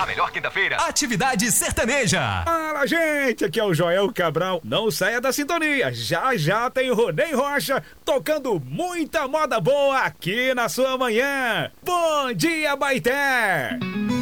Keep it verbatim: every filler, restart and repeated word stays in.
A melhor quinta-feira, atividade sertaneja. Fala, gente, aqui é o Joel Cabral. Não saia da sintonia, já já tem o Ronei Rocha tocando muita moda boa aqui na sua manhã. Bom dia, Baité!